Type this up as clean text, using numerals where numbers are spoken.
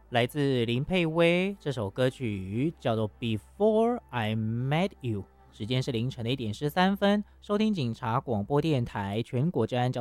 来自林佩薇，这首歌曲叫做《Before I Met You》，时间是凌晨的1点13分。收听警察广播电台全国治安交